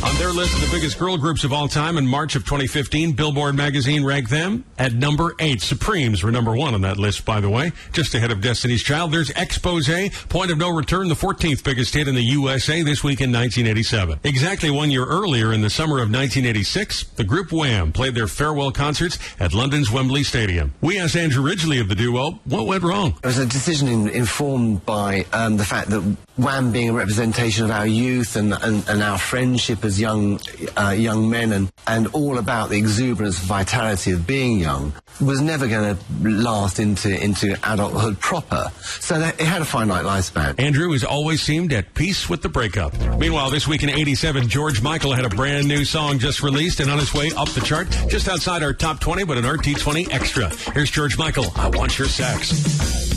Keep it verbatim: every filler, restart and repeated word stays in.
On their list of the biggest girl groups of all time in March of twenty fifteen, Billboard magazine ranked them at number eight. Supremes were number one on that list, by the way, just ahead of Destiny's Child. There's Exposé, Point of No Return, the fourteenth biggest hit in the U S A this week in nineteen eighty-seven. Exactly one year earlier, in the summer of nineteen eighty-six, the group Wham! Played their farewell concerts at London's Wembley Stadium. We asked Andrew Ridgeley of the duo, what went wrong? It was a decision in, informed by um, the fact that Wham! Being a representation of our youth and, and, and our friendship as young uh, young men and, and all about the exuberance and vitality of being young was never going to last into, into adulthood proper. So that, it had a finite lifespan. Andrew has always seemed at peace with the breakup. Meanwhile, this week in eighty-seven, George Michael had a brand new song just released and on its way up the chart, just outside our top twenty, but an R T twenty extra. Here's George Michael, I Want Your Sex.